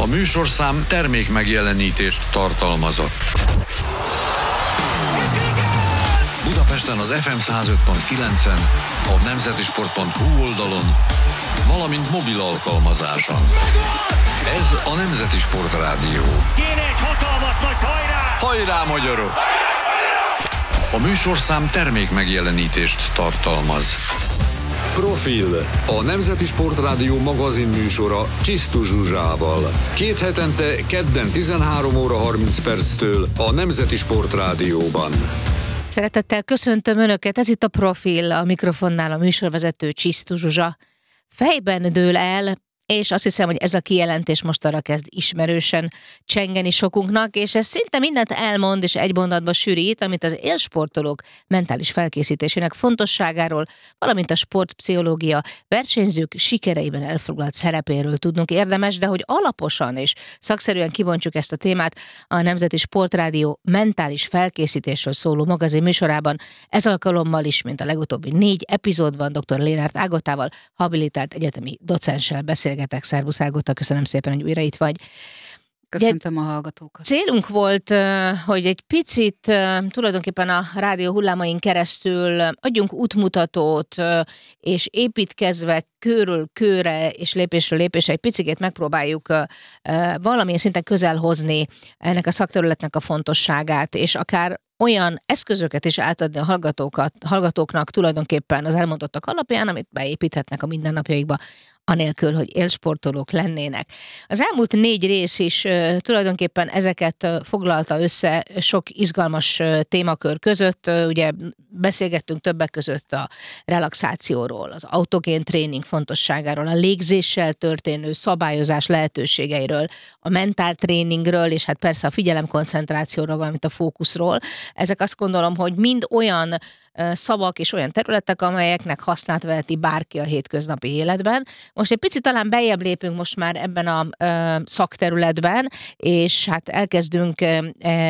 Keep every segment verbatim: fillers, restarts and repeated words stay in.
műsorszám termék megjelenítést tartalmazott. Budapesten az ef em száz öt pont kilencen, a nemzetisport pont hu oldalon, valamint mobil alkalmazáson. Ez a Nemzeti Sport Rádió. Kéne egy hatalmas nagy hajrá! Hajrá, magyarok! A műsorszám termék megjelenítést tartalmaz. Profil, a Nemzeti Sport Rádió magazin műsora Csisztus Zsuzsával. Két hetente kedden tizenhárom óra harminc perctől a Nemzeti Sport Rádióban. Szeretettel köszöntöm Önöket, ez itt a Profil, a mikrofonnál a műsorvezető Csisztus Zsuzsa. Fejben dől el, és azt hiszem, hogy ez a kijelentés most arra kezd ismerősen csengeni sokunknak, és ez szinte mindent elmond és egy mondatba sűrít, amit az élsportolók mentális felkészítésének fontosságáról, valamint a sportpszichológia versenyzők sikereiben elfoglalt szerepéről tudnunk érdemes, de hogy alaposan és szakszerűen kibontsuk ezt a témát a Nemzeti Sportrádió mentális felkészítésről szóló magazin műsorában, ez alkalommal is, mint a legutóbbi négy epizódban dr. Lénárt Ágotával, habilitált egyetemi docenssel beszélgetek. Szervusz Ágota, köszönöm szépen, hogy újra itt vagy. Köszöntöm a hallgatókat. Célunk volt, hogy egy picit tulajdonképpen a rádió hullámain keresztül adjunk útmutatót, és építkezve kőről kőre és lépésről lépésre egy picikét megpróbáljuk valamilyen szinten közel hozni ennek a szakterületnek a fontosságát, és akár olyan eszközöket is átadni a hallgatókat, hallgatóknak tulajdonképpen az elmondottak alapján, amit beépíthetnek a mindennapjaikba, anélkül, hogy élsportolók lennének. Az elmúlt négy rész is uh, tulajdonképpen ezeket uh, foglalta össze sok izgalmas uh, témakör között. Uh, ugye beszélgettünk többek között a relaxációról, az autogén tréning fontosságáról, a légzéssel történő szabályozás lehetőségeiről, a mentál tréningről, és hát persze a figyelemkoncentrációról, valamint a fókuszról. Ezek azt gondolom, hogy mind olyan szavak és olyan területek, amelyeknek hasznát veheti bárki a hétköznapi életben. Most egy picit talán beljebb lépünk most már ebben a ö, szakterületben, és hát elkezdünk ö,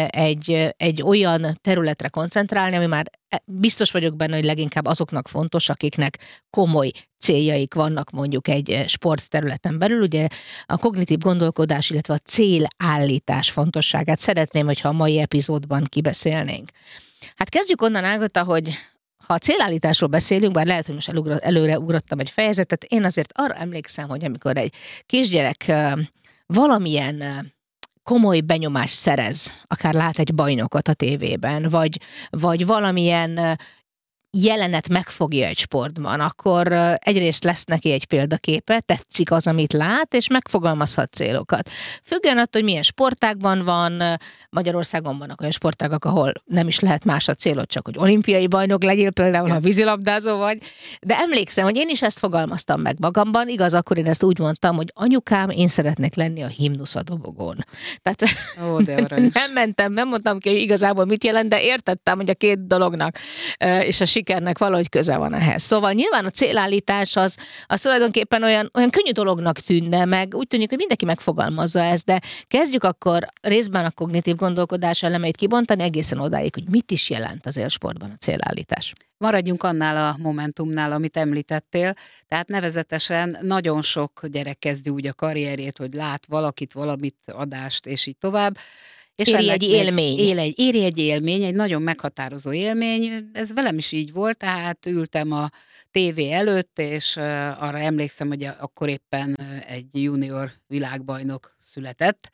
egy, egy olyan területre koncentrálni, ami már biztos vagyok benne, hogy leginkább azoknak fontos, akiknek komoly céljaik vannak mondjuk egy sportterületen belül. Ugye a kognitív gondolkodás, illetve a célállítás fontosságát szeretném, hogyha a mai epizódban kibeszélnénk. Hát kezdjük onnan, Ágota, hogy ha a célállításról beszélünk, bár lehet, hogy most előre, előre ugrottam egy fejezetet, én azért arra emlékszem, hogy amikor egy kisgyerek valamilyen komoly benyomást szerez, akár lát egy bajnokot a tévében, vagy, vagy valamilyen jelenet megfogja egy sportban, akkor egyrészt lesz neki egy példaképe, tetszik az, amit lát, és megfogalmazhat célokat. Függően attól, hogy milyen sportágban van, Magyarországon vannak olyan sportágak, ahol nem is lehet más a célod, csak hogy olimpiai bajnok legyél, például, ha vízilabdázó vagy. De emlékszem, hogy én is ezt fogalmaztam meg magamban, igaz, akkor én ezt úgy mondtam, hogy anyukám, én szeretnék lenni a himnusz a dobogón. Tehát Ó, de nem mentem, nem mondtam ki, hogy igazából mit jelent, de értettem, hogy a két dolognak és a sikernek valahogy köze van ehhez. Szóval nyilván a célállítás az, az tulajdonképpen olyan, olyan könnyű dolognak tűnne, meg úgy tűnik, hogy mindenki megfogalmazza ezt, de kezdjük akkor részben a kognitív gondolkodás elemeit kibontani egészen odáig, hogy mit is jelent az élsportban a célállítás. Maradjunk annál a momentumnál, amit említettél, tehát nevezetesen nagyon sok gyerek kezdi úgy a karrierjét, hogy lát valakit, valamit, adást, és így tovább. És éri egy élmény. Él egy, éri egy élmény, egy nagyon meghatározó élmény. Ez velem is így volt, tehát ültem a tévé előtt, és uh, arra emlékszem, hogy akkor éppen egy junior világbajnok született,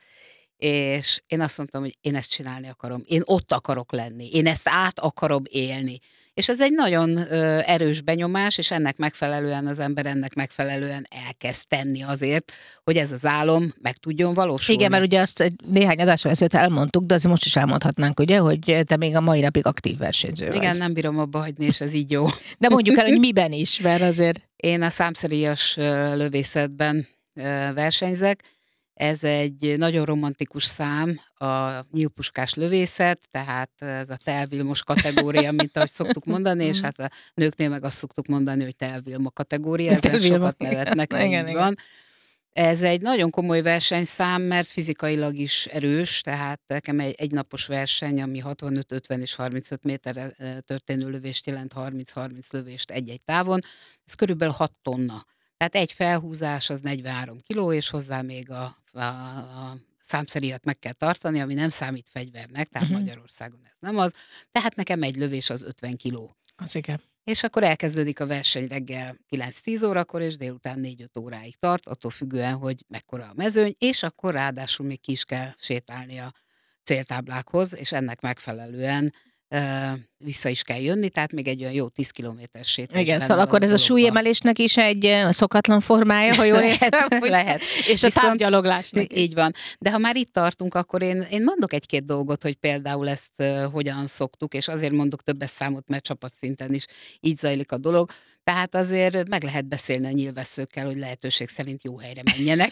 és én azt mondtam, hogy én ezt csinálni akarom, én ott akarok lenni, én ezt át akarom élni. És ez egy nagyon ö, erős benyomás, és ennek megfelelően az ember ennek megfelelően elkezd tenni azért, hogy ez az álom meg tudjon valósulni. Igen, mert ugye azt néhány adással ezelőtt elmondtuk, de azért most is elmondhatnánk, ugye, hogy te még a mai napig aktív versenyző vagy. Igen, nem bírom abba hagyni, és ez így jó. De mondjuk el, hogy miben is, mert azért... Én a számszeríjas lövészetben versenyzek. Ez egy nagyon romantikus szám, a nyílpuskás lövészet, tehát ez a telvilmos kategória, mint ahogy szoktuk mondani, és hát a nőknél meg azt szoktuk mondani, hogy telvilma kategória, ezen sokat nevetnek, igen, így van. Ez egy nagyon komoly versenyszám, mert fizikailag is erős, tehát nekem egy egynapos verseny, ami hatvanöt, ötven és harmincöt méterre történő lövést jelent, harminc-harminc lövést egy-egy távon, ez körülbelül hat tonna. Tehát egy felhúzás az negyvenhárom kiló, és hozzá még a, a, a számszeríjat meg kell tartani, ami nem számít fegyvernek, tehát Uh-huh. Magyarországon ez nem az. Tehát nekem egy lövés az ötven kiló. Az igen. És akkor elkezdődik a verseny reggel kilenc-tíz órakor, és délután négy-öt óráig tart, attól függően, hogy mekkora a mezőny, és akkor ráadásul még ki is kell sétálni a céltáblákhoz, és ennek megfelelően ö, vissza is kell jönni, tehát még egy olyan jó tíz kilométeres sétál. Igen, szóval akkor ez a súlyemelésnek is egy eh, szokatlan formája, ha jól értem. Lehet, hogy- lehet. És a Viszont- távgyaloglásnak is. Így van. De ha már itt tartunk, akkor én, én mondok egy-két dolgot, hogy például ezt uh, hogyan szoktuk, és azért mondok többes számot, mert csapatszinten is így zajlik a dolog. Tehát azért meg lehet beszélni a nyilvesszőkkel, hogy lehetőség szerint jó helyre menjenek.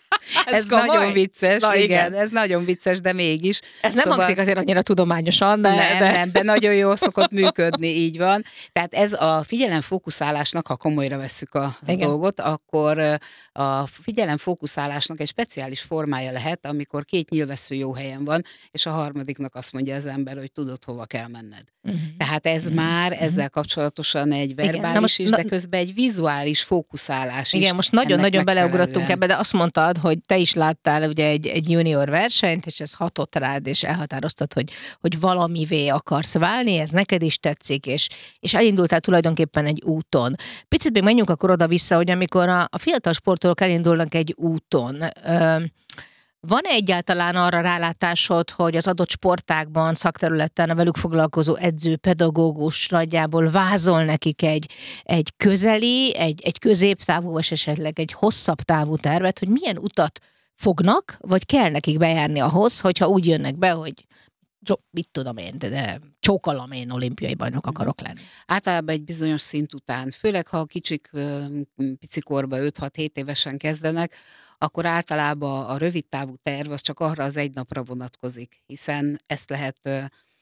ez komoly? nagyon vicces, Na, igen. igen. ez nagyon vicces, de mégis. Ez nem Szóval- hangzik azért annyira tudományosan, de... nem, de... nem, de nagyon jól szokott működni, így van. Tehát ez a figyelemfókuszálásnak, ha komolyra vesszük a Igen. dolgot, akkor ö, a figyelemfókuszálásnak egy speciális formája lehet, amikor két nyilvessző jó helyen van, és a harmadiknak azt mondja az ember, hogy tudod, hova kell menned. Mhm. Tehát ez Mhm. már ezzel kapcsolatosan egy na verbális most- is, na- de közben egy vizuális fókuszálás is. Igen, most nagyon-nagyon ennek beleugrottunk megfelelően. ebbe, de azt mondtad, hogy te is láttál ugye egy, egy junior versenyt, és ez hatott rád, és elhatároztad, hogy, hogy valamivé akarsz válni, ez neked is tetszik, és, és elindultál tulajdonképpen egy úton. Picit még menjünk akkor oda-vissza, hogy amikor a, a fiatal sportolók elindulnak egy úton, ö, van-e egyáltalán arra rálátásod, hogy az adott sportágban, szakterületen a velük foglalkozó edző, pedagógus nagyjából vázol nekik egy, egy közeli, egy, egy középtávú, vagy esetleg egy hosszabb távú tervet, hogy milyen utat fognak, vagy kell nekik bejárni ahhoz, hogyha úgy jönnek be, hogy cso- mit tudom én, de, de csókolom én olimpiai bajnok akarok lenni. Általában egy bizonyos szint után, főleg ha a kicsik ö, picikorba öt-hat-hét évesen kezdenek, akkor általában a rövid távú terv az csak arra az egy napra vonatkozik, hiszen ezt lehet ö,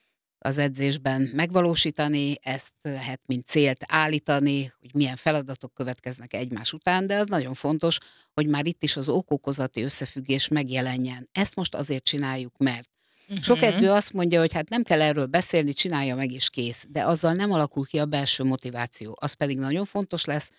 az edzésben megvalósítani, ezt lehet mint célt állítani, hogy milyen feladatok következnek egymás után, de az nagyon fontos, hogy már itt is az ok-okozati összefüggés megjelenjen. Ezt most azért csináljuk, mert sok edző azt mondja, hogy hát nem kell erről beszélni, csinálja meg és kész, de azzal nem alakul ki a belső motiváció. Az pedig nagyon fontos lesz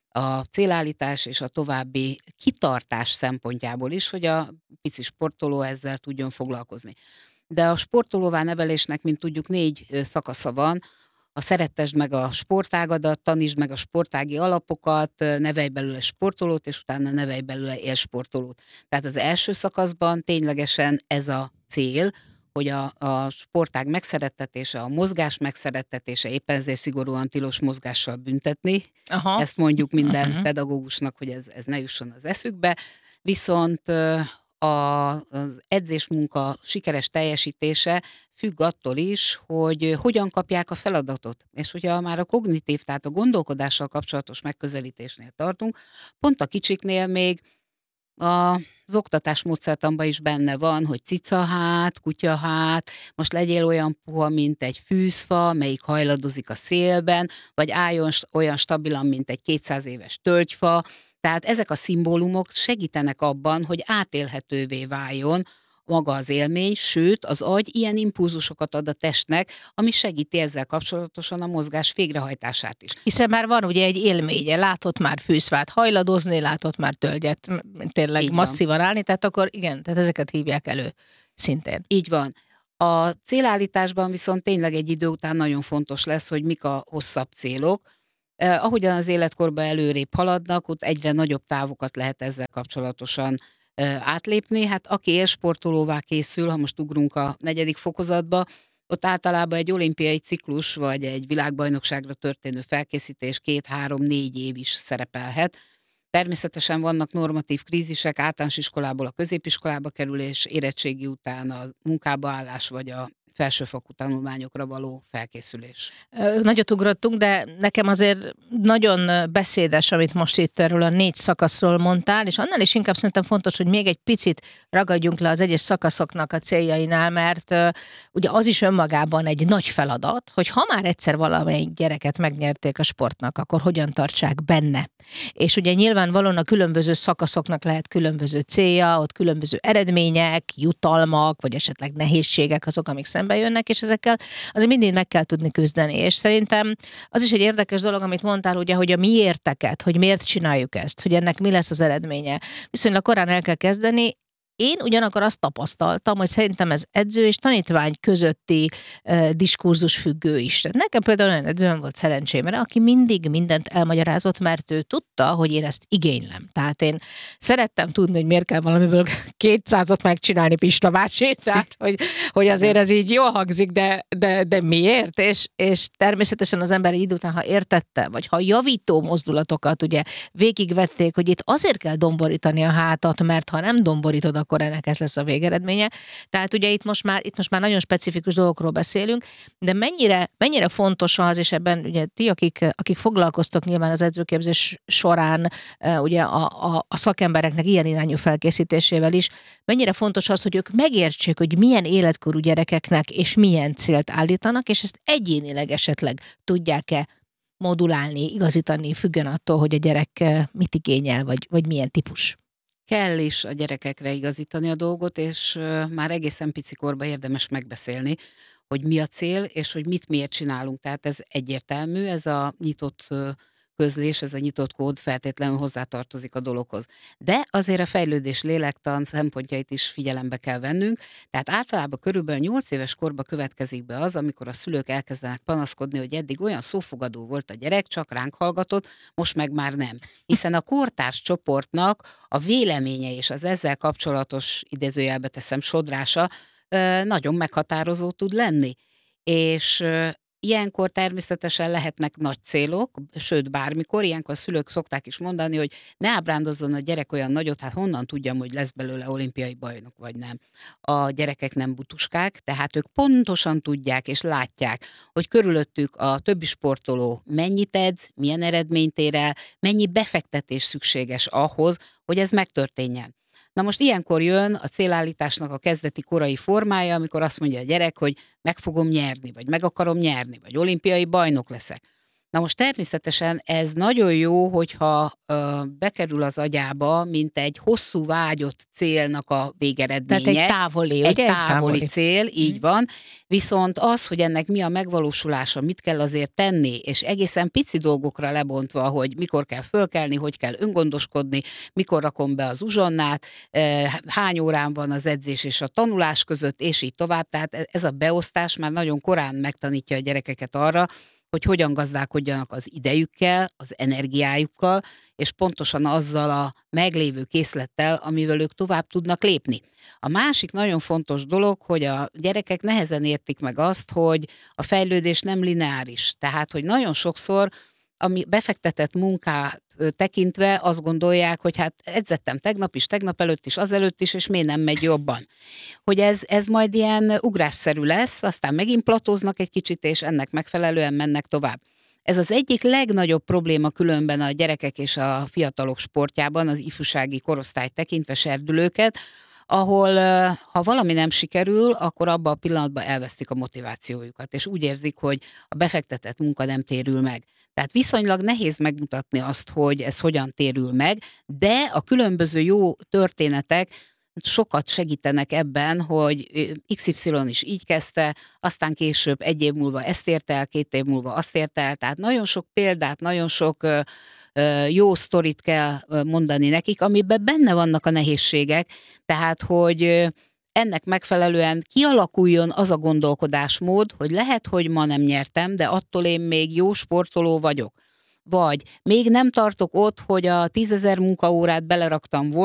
a célállítás és a további kitartás szempontjából is, hogy a pici sportoló ezzel tudjon foglalkozni. De a sportolóvá nevelésnek, mint tudjuk, négy ö, szakasza van. A szerettesd meg a sportágadat, tanítsd meg a sportági alapokat, ö, nevelj belőle sportolót, és utána nevelj belőle élsportolót. Tehát az első szakaszban ténylegesen ez a cél, hogy a, a sportág megszerettetése, a mozgás megszerettetése, éppen ezért szigorúan tilos mozgással büntetni. Aha. Ezt mondjuk minden Mhm. pedagógusnak, hogy ez, ez ne jusson az eszükbe. Viszont ö, a, az edzésmunka sikeres teljesítése függ attól is, hogy hogyan kapják a feladatot. És hogyha már a kognitív, tehát a gondolkodással kapcsolatos megközelítésnél tartunk, pont a kicsiknél még a az oktatás módszertanban is benne van, hogy cicahát, kutyahát, most legyél olyan puha, mint egy fűzfa, melyik hajladozik a szélben, vagy álljon st- olyan stabilan, mint egy kétszáz éves tölgyfa. Tehát ezek a szimbólumok segítenek abban, hogy átélhetővé váljon maga az élmény, sőt, az agy ilyen impulzusokat ad a testnek, ami segíti ezzel kapcsolatosan a mozgás végrehajtását is. Hiszen már van ugye egy élménye, látott már fűszfát hajladozni, látott már tölgyet m- tényleg Így van. masszívan állni, tehát akkor igen, tehát ezeket hívják elő szintén. Így van. A célállításban viszont tényleg egy idő után nagyon fontos lesz, hogy mik a hosszabb célok. Eh, ahogyan az életkorban előrébb haladnak, ott egyre nagyobb távokat lehet ezzel kapcsolatosan eh, átlépni. Hát aki élsportolóvá készül, ha most ugrunk a negyedik fokozatba, ott általában egy olimpiai ciklus, vagy egy világbajnokságra történő felkészítés két-három-négy év is szerepelhet. Természetesen vannak normatív krízisek, általános iskolából a középiskolába kerülés, érettségi után a munkába állás, vagy a felsőfokú tanulmányokra való felkészülés. Ö, Nagyot ugrottunk, de nekem azért nagyon beszédes, amit most itt erről a négy szakaszról mondtál, és annál is inkább szerintem fontos, hogy még egy picit ragadjunk le az egyes szakaszoknak a céljainál, mert ö, ugye az is önmagában egy nagy feladat, hogy ha már egyszer valamelyik gyereket megnyerték a sportnak, akkor hogyan tartsák benne. És ugye nyilvánvalóan a különböző szakaszoknak lehet különböző célja, ott különböző eredmények, jutalmak, vagy esetleg nehézségek azok, amik szembe szembe jönnek, és ezekkel azért mindig meg kell tudni küzdeni. És szerintem az is egy érdekes dolog, amit mondtál, ugye, hogy a miérteket, hogy miért csináljuk ezt, hogy ennek mi lesz az eredménye. Viszonylag korán el kell kezdeni. Én ugyanakkor azt tapasztaltam, hogy szerintem ez edző és tanítvány közötti uh, diskurzus függő is. Tehát nekem például olyan edzőm volt szerencsémre, aki mindig mindent elmagyarázott, mert ő tudta, hogy én ezt igénylem. Tehát én szerettem tudni, hogy miért kell valamiből kétszázat megcsinálni Pista bácsi, tehát hogy, hogy azért ez így jól hangzik, de, de, de miért? És, és természetesen az ember idő után, ha értette, vagy ha javító mozdulatokat ugye végigvették, hogy itt azért kell domborítani a hátat, mert ha nem domborítod, akkor ennek ez lesz a végeredménye. Tehát ugye itt most már, itt most már nagyon specifikus dolgokról beszélünk, de mennyire, mennyire fontos az, és ebben ugye ti, akik, akik foglalkoztok nyilván az edzőképzés során ugye a, a, a szakembereknek ilyen irányú felkészítésével is, mennyire fontos az, hogy ők megértsék, hogy milyen életkorú gyerekeknek és milyen célt állítanak, és ezt egyénileg esetleg tudják-e modulálni, igazítani, függően attól, hogy a gyerek mit igényel, vagy, vagy milyen típus. Kell is a gyerekekre igazítani a dolgot, és már egészen picikorban érdemes megbeszélni, hogy mi a cél, és hogy mit miért csinálunk. Tehát ez egyértelmű, ez a nyitott közlés, ez a nyitott kód feltétlenül hozzátartozik a dologhoz. De azért a fejlődés lélektan szempontjait is figyelembe kell vennünk, tehát általában körülbelül nyolc éves korba következik be az, amikor a szülők elkezdenek panaszkodni, hogy eddig olyan szófogadó volt a gyerek, csak ránk hallgatott, most meg már nem. Hiszen a kortárs csoportnak a véleménye és az ezzel kapcsolatos, idézőjelbe teszem, sodrása nagyon meghatározó tud lenni. És ilyenkor természetesen lehetnek nagy célok, sőt bármikor, ilyenkor a szülők szokták is mondani, hogy ne ábrándozzon a gyerek olyan nagyot, hát honnan tudjam, hogy lesz belőle olimpiai bajnok vagy nem. A gyerekek nem butuskák, tehát ők pontosan tudják és látják, hogy körülöttük a többi sportoló mennyit edz, milyen eredményt ér el, mennyi befektetés szükséges ahhoz, hogy ez megtörténjen. Na most ilyenkor jön a célállításnak a kezdeti korai formája, amikor azt mondja a gyerek, hogy meg fogom nyerni, vagy meg akarom nyerni, vagy olimpiai bajnok leszek. Na most természetesen ez nagyon jó, hogyha ö, bekerül az agyába, mint egy hosszú vágyott célnak a végeredménye. Tehát egy távoli, Egy ugye? távoli, távoli cél, így mm. van. Viszont az, hogy ennek mi a megvalósulása, mit kell azért tenni, és egészen pici dolgokra lebontva, hogy mikor kell fölkelni, hogy kell öngondoskodni, mikor rakom be az uzsonnát, hány órán van az edzés és a tanulás között, és így tovább. Tehát ez a beosztás már nagyon korán megtanítja a gyerekeket arra, hogy hogyan gazdálkodjanak az idejükkel, az energiájukkal, és pontosan azzal a meglévő készlettel, amivel ők tovább tudnak lépni. A másik nagyon fontos dolog, hogy a gyerekek nehezen értik meg azt, hogy a fejlődés nem lineáris. Tehát, hogy nagyon sokszor ami befektetett munkát tekintve azt gondolják, hogy hát edzettem tegnap is, tegnap előtt is, azelőtt is, és miért nem megy jobban. Hogy ez, ez majd ilyen ugrásszerű lesz, aztán megint platóznak egy kicsit, és ennek megfelelően mennek tovább. Ez az egyik legnagyobb probléma különben a gyerekek és a fiatalok sportjában, az ifjúsági korosztályt tekintve, serdülőket, ahol ha valami nem sikerül, akkor abban a pillanatban elvesztik a motivációjukat, és úgy érzik, hogy a befektetett munka nem térül meg. Tehát viszonylag nehéz megmutatni azt, hogy ez hogyan térül meg, de a különböző jó történetek sokat segítenek ebben, hogy iksz ipszilon is így kezdte, aztán később egy év múlva ezt érte el, két év múlva azt érte el, tehát nagyon sok példát, nagyon sok jó sztorit kell mondani nekik, amiben benne vannak a nehézségek, tehát hogy ennek megfelelően kialakuljon az a gondolkodásmód, hogy lehet, hogy ma nem nyertem, de attól én még jó sportoló vagyok. Vagy még nem tartok ott, hogy a tízezer munkaórát beleraktam volna,